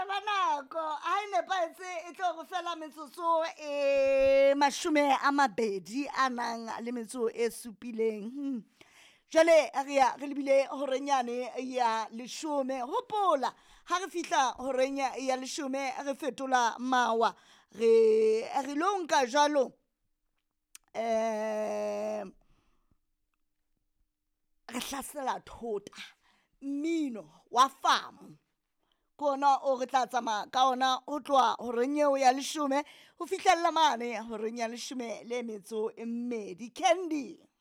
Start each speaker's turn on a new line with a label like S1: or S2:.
S1: sheba nako ha e nepahetse e tlo go fela metsotso e 27 jwale re lebile horenyane ya 10 hopola ha re fihla horenya ya 10 re fetola mawa re lo nka jwalo re hlasela thota mmino wa famu kona o re tla tsamaya ka ona ho tloha horeng eo ya 10 ho fihlella mane horeng ya 12 Candy.